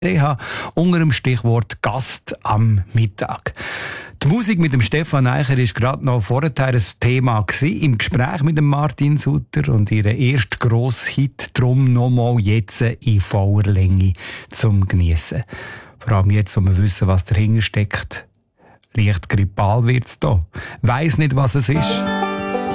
unter dem Stichwort Gast am Mittag. Die Musik mit dem Stefan Eicher war gerade noch vorher ein Thema gewesen, im Gespräch mit dem Martin Sutter und ihren ersten grossen Hit «Drum nochmal jetzt» in voller Länge zum Geniessen. Vor allem jetzt, wo wir wissen, was dahinter steckt. Leicht grippal wird's da. Weiss nicht, was es ist.